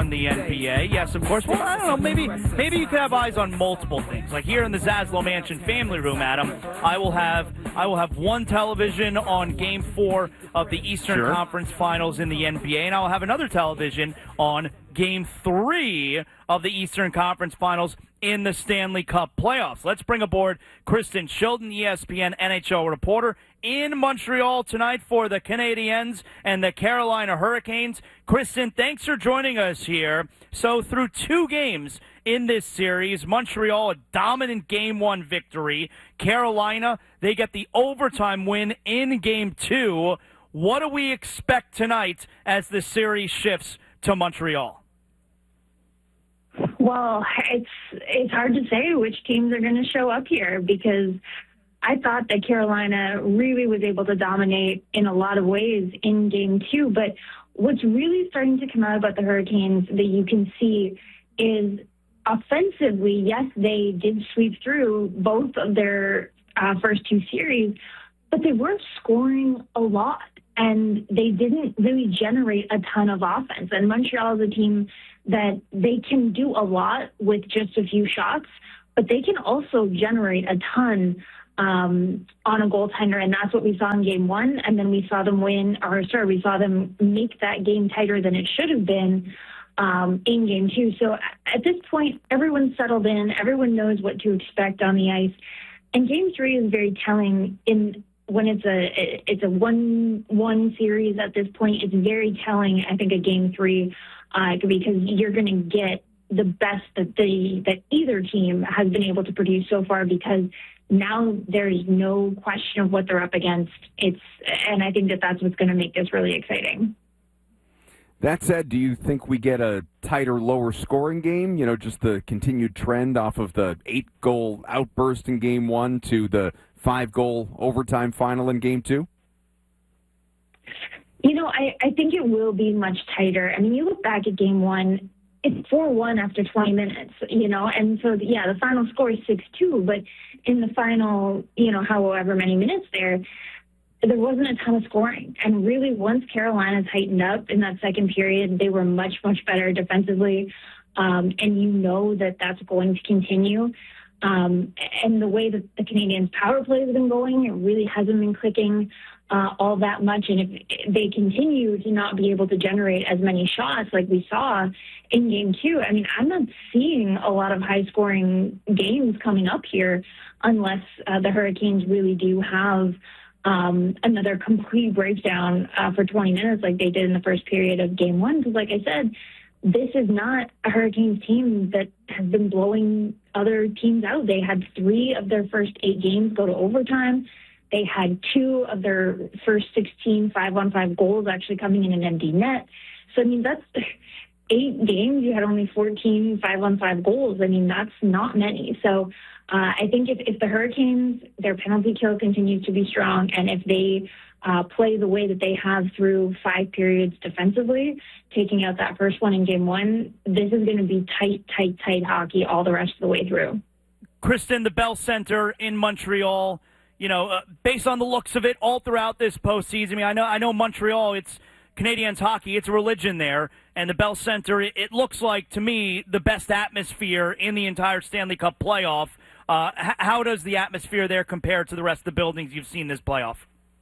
on the NBA. Yes, of course. Well, I don't know. Maybe you could have eyes on multiple things. Like here in the Zaslow Mansion family room, Adam, I will have one television on Game 4 of the Eastern Conference Finals in the NBA, and I'll have another television on Game 3 of the Eastern Conference Finals in the Stanley Cup playoffs. Let's bring aboard Kristen Shilton, ESPN NHL reporter in Montreal tonight for the Canadiens and the Carolina Hurricanes. Kristen, thanks for joining us here. So through 2 games in this series, Montreal, a dominant Game 1 victory. Carolina, they get the overtime win in Game 2. What do we expect tonight as the series shifts to Montreal? Well, it's hard to say which teams are going to show up here because I thought that Carolina really was able to dominate in a lot of ways in Game 2. But what's really starting to come out about the Hurricanes that you can see is offensively, yes, they did sweep through both of their first 2 series, but they weren't scoring a lot. And they didn't really generate a ton of offense. And Montreal is a team that they can do a lot with just a few shots, but they can also generate a ton on a goaltender. And that's what we saw in Game 1. And then we saw them we saw them make that game tighter than it should have been in Game 2. So at this point, everyone's settled in. Everyone knows what to expect on the ice. And Game 3 is very telling when it's a 1-1 series at this point. It's very telling, I think, a Game 3 because you're going to get the best that either team has been able to produce so far because now there's no question of what they're up against. And I think that's what's going to make this really exciting. That said, do you think we get a tighter, lower scoring game? You know, just the continued trend off of the 8-goal outburst in Game 1 to the 5-goal overtime final in Game 2? You know, I think it will be much tighter. I mean, you look back at Game 1, it's 4-1 after 20 minutes, you know, and so, yeah, the final score is 6-2, but in the final, you know, however many minutes there wasn't a ton of scoring. And really, once Carolina tightened up in that second period, they were much, much better defensively, and you know that that's going to continue. And the way that the Canadiens' power play has been going, it really hasn't been clicking all that much. And if they continue to not be able to generate as many shots like we saw in Game 2, I mean, I'm not seeing a lot of high-scoring games coming up here unless the Hurricanes really do have another complete breakdown for 20 minutes like they did in the first period of Game 1. Because like I said, this is not a Hurricanes team that has been blowing other teams out. They had 3 of their first 8 games go to overtime. They had 2 of their first 16 5-on-5 goals actually coming in an empty net. So, I mean, that's 8 games. You had only 14 5-on-5 goals. I mean, that's not many. So I think if the Hurricanes, their penalty kill continues to be strong, and if they play the way that they have through 5 periods defensively, taking out that first one in Game 1, this is going to be tight hockey all the rest of the way through. Kristen, the Bell Center in Montreal, you know, based on the looks of it all throughout this postseason, I mean, I know Montreal, it's Canadiens hockey, it's a religion there, and the Bell Center, it looks like, to me, the best atmosphere in the entire Stanley Cup playoff. How does the atmosphere there compare to the rest of the buildings you've seen this playoff?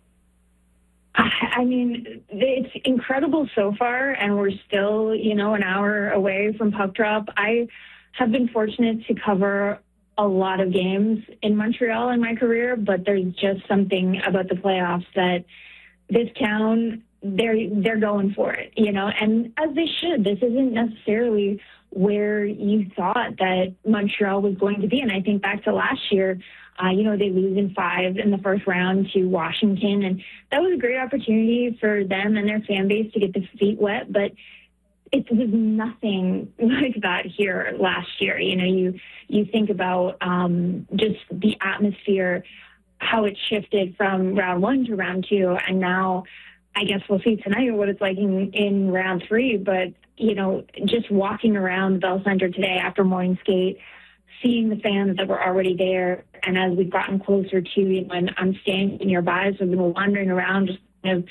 I mean, it's incredible so far, and we're still, you know, an hour away from puck drop. I have been fortunate to cover a lot of games in Montreal in my career, but there's just something about the playoffs that this town, they're going for it, you know, and as they should. This isn't necessarily where you thought that Montreal was going to be. And I think back to last year, you know, they lose in 5 in the first round to Washington. And that was a great opportunity for them and their fan base to get their feet wet. But it was nothing like that here last year. You know, you think about just the atmosphere, how it shifted from round 1 to round 2. And now I guess we'll see tonight what it's like in round 3. But, you know, just walking around Bell Center today after morning skate, seeing the fans that were already there, and as we've gotten closer to, you know, and I'm standing nearby, so I've been wandering around just kind of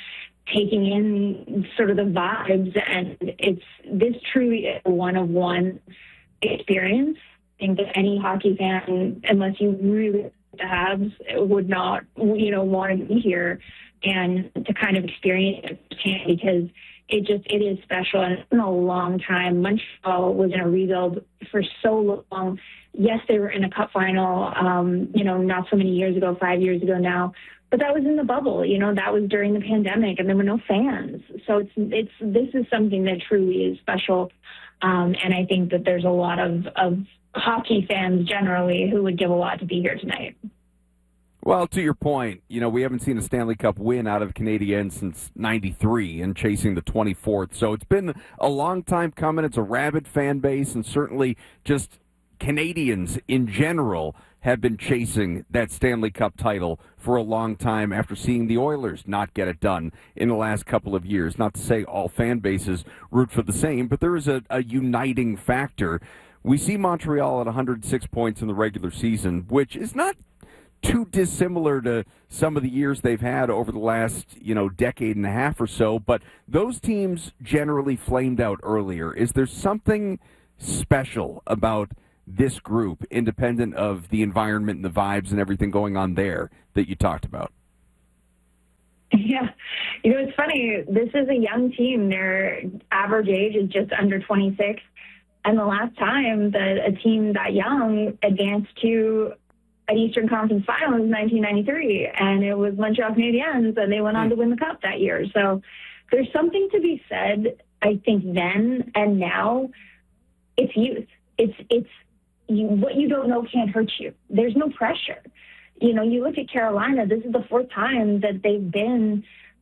taking in sort of the vibes, and this truly is a one-of-one experience. I think that any hockey fan, unless you really the Habs, would not, want to be here and to kind of experience it firsthand, because it is special, and it's been a long time. Montreal was in a rebuild for so long. Yes, they were in a cup final, not so many years ago, 5 years ago now, but that was in the bubble. That was during the pandemic, and there were no fans. So this is something that truly is special, and I think that there's a lot of hockey fans generally who would give a lot to be here tonight. Well, to your point, we haven't seen a Stanley Cup win out of the Canadiens since '93 and chasing the 24th. So it's been a long time coming. It's a rabid fan base, and certainly just Canadians in general have been chasing that Stanley Cup title for a long time after seeing the Oilers not get it done in the last couple of years. Not to say all fan bases root for the same, but there is a uniting factor. We see Montreal at 106 points in the regular season, which is not too dissimilar to some of the years they've had over the last, decade and a half or so, but those teams generally flamed out earlier. Is there something special about this group, independent of the environment and the vibes and everything going on there, that you talked about? Yeah. It's funny. This is a young team. Their average age is just under 26. And the last time that a team that young advanced to an Eastern Conference Final was 1993, and it was Montreal Canadiens, and they went on to win the Cup that year. So there's something to be said, I think, then and now. It's youth. What you don't know can't hurt you. There's no pressure. You look at Carolina, this is the fourth time that they've been,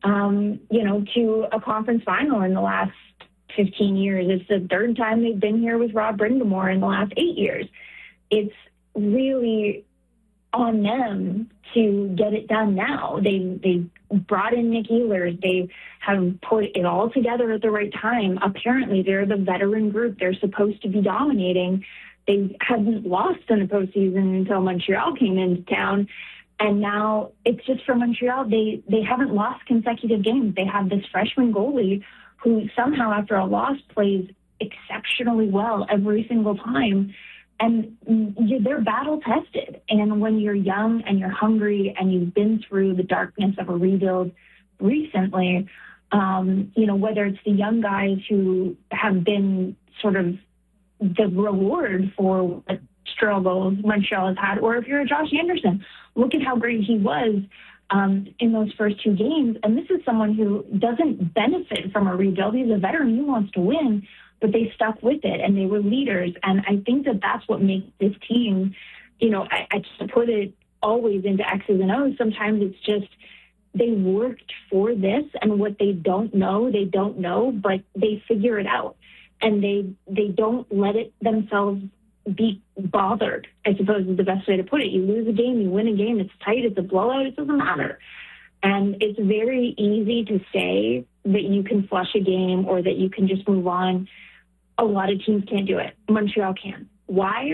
to a conference final in the last 15 years. It's the third time they've been here with Rob Brind'Amour in the last 8 years. It's really on them to get it done now. They brought in Nick Ehlers. They have put it all together at the right time. Apparently, they're the veteran group. They're supposed to be dominating. They hadn't lost in the postseason until Montreal came into town. And now it's just for Montreal. They haven't lost consecutive games. They have this freshman goalie who somehow after a loss plays exceptionally well every single time. And they're battle tested. And when you're young and you're hungry and you've been through the darkness of a rebuild recently, whether it's the young guys who have been sort of the reward for what struggles Montreal has had, or if you're a Josh Anderson, look at how great he was in those first two games. And this is someone who doesn't benefit from a rebuild. He's a veteran. He wants to win. But they stuck with it, and they were leaders. And I think that that's what makes this team, I can't put it always into X's and O's. Sometimes it's just they worked for this, and what they don't know, but they figure it out. And they don't let it themselves be bothered, I suppose is the best way to put it. You lose a game, you win a game, it's tight, it's a blowout, it doesn't matter. And it's very easy to say that you can flush a game or that you can just move on. A lot of teams can't do it. Montreal can. Why?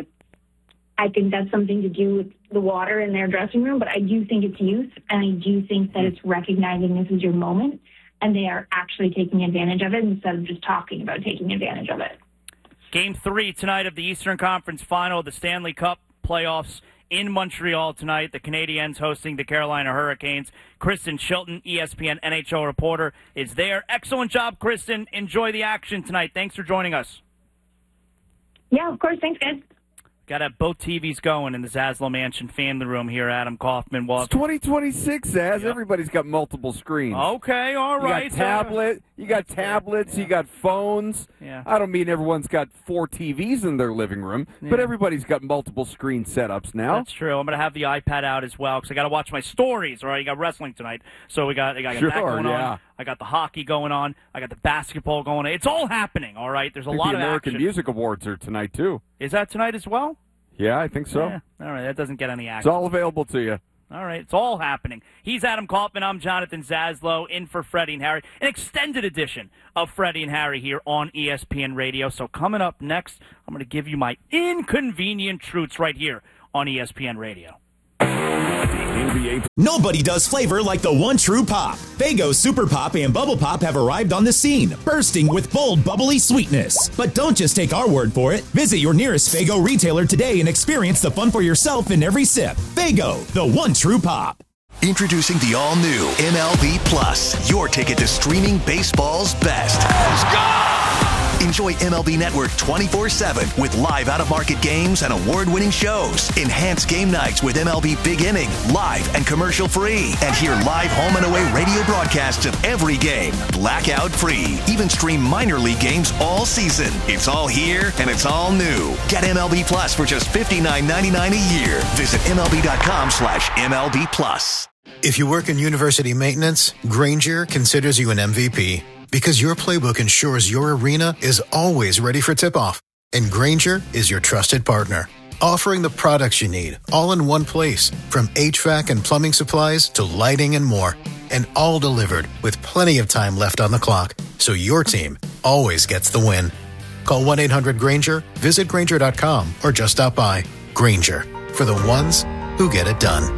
I think that's something to do with the water in their dressing room, but I do think it's youth, and I do think that it's recognizing this is your moment, and they are actually taking advantage of it instead of just talking about taking advantage of it. Game 3 tonight of the Eastern Conference Final of the Stanley Cup playoffs in Montreal tonight. The Canadiens hosting the Carolina Hurricanes. Kristen Shilton, ESPN NHL reporter, is there. Excellent job, Kristen. Enjoy the action tonight. Thanks for joining us. Yeah, of course. Thanks, guys. Got to have both TVs going in the Zaslow Mansion family room here, Adam Kaufman. It's 2026, Zaz. Yep. Everybody's got multiple screens. Okay, all right. You got tablets, you got phones. Yeah. I don't mean everyone's got 4 TVs in their living room, but everybody's got multiple screen setups now. That's true. I'm going to have the iPad out as well because I got to watch my stories. All right, you got wrestling tonight, so I got that going on. I got the hockey going on. I got the basketball going on. It's all happening. All right, there's a lot of the American action. Music Awards are tonight too. Is that tonight as well? Yeah, I think so. Yeah. All right, that doesn't get any action. It's all available to you. All right, it's all happening. He's Adam Kaufman. I'm Jonathan Zaslow, in for Freddie and Harry. An extended edition of Freddie and Harry here on ESPN Radio. So coming up next, I'm going to give you my inconvenient truths right here on ESPN Radio. NBA. Nobody does flavor like the one true pop. Faygo Super Pop and Bubble Pop have arrived on the scene, bursting with bold, bubbly sweetness. But don't just take our word for it. Visit your nearest Faygo retailer today and experience the fun for yourself in every sip. Faygo, the one true pop. Introducing the all-new MLB Plus, your ticket to streaming baseball's best. Let's go! Enjoy MLB Network 24/7 with live out-of-market games and award-winning shows. Enhance game nights with MLB Big Inning, live and commercial-free. And hear live home and away radio broadcasts of every game, blackout-free. Even stream minor league games all season. It's all here and it's all new. Get MLB Plus for just $59.99 a year. Visit MLB.com/MLB Plus. If you work in university maintenance, Grainger considers you an MVP because your playbook ensures your arena is always ready for tip-off. And Grainger is your trusted partner, offering the products you need all in one place, from HVAC and plumbing supplies to lighting and more, and all delivered with plenty of time left on the clock, so your team always gets the win. Call 1-800-GRAINGER, visit Grainger.com, or just stop by. Grainger, for the ones who get it done.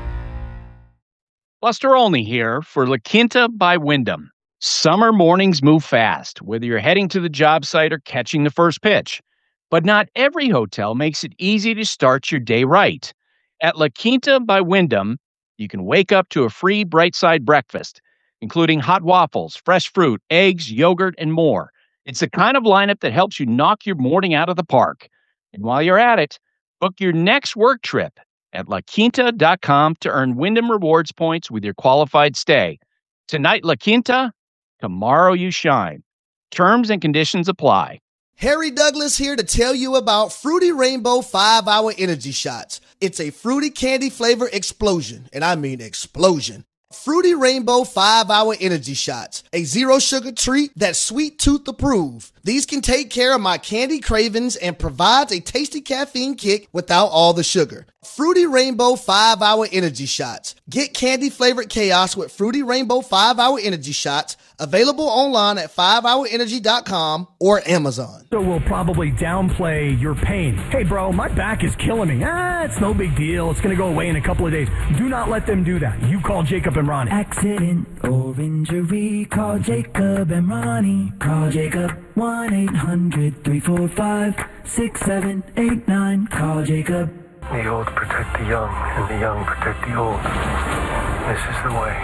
Buster Olney here for La Quinta by Wyndham. Summer mornings move fast, whether you're heading to the job site or catching the first pitch. But not every hotel makes it easy to start your day right. At La Quinta by Wyndham, you can wake up to a free Bright Side breakfast, including hot waffles, fresh fruit, eggs, yogurt, and more. It's the kind of lineup that helps you knock your morning out of the park. And while you're at it, book your next work trip at LaQuinta.com to earn Wyndham Rewards points with your qualified stay. Tonight, La Quinta, tomorrow you shine. Terms and conditions apply. Harry Douglas here to tell you about Fruity Rainbow 5-Hour Energy Shots. It's a fruity candy flavor explosion, and I mean explosion. Fruity Rainbow 5-Hour Energy Shots, a zero sugar treat that's sweet tooth approved. These can take care of my candy cravings and provides a tasty caffeine kick without all the sugar. Fruity Rainbow 5-Hour Energy Shots. Get candy flavored chaos with Fruity Rainbow 5-Hour Energy Shots. Available online at 5hourenergy.com or Amazon. So we'll probably downplay your pain. Hey, bro, my back is killing me. It's no big deal. It's going to go away in a couple of days. Do not let them do that. You call Jacob and Ronnie. Accident or injury, call Jacob and Ronnie. Call Jacob, 1-800-345-6789. Call Jacob. The old protect the young, and the young protect the old. This is the way.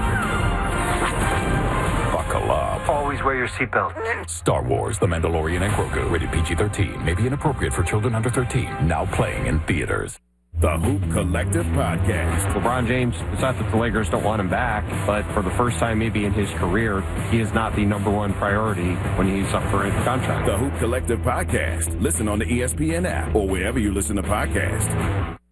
Buckle up. Always wear your seatbelt. Star Wars, The Mandalorian and Grogu. Rated PG-13. May be inappropriate for children under 13. Now playing in theaters. The Hoop Collective Podcast. LeBron James, it's not that the Lakers don't want him back, but for the first time maybe in his career, he is not the number one priority when he's up for a contract. The Hoop Collective Podcast. Listen on the ESPN app or wherever you listen to podcasts.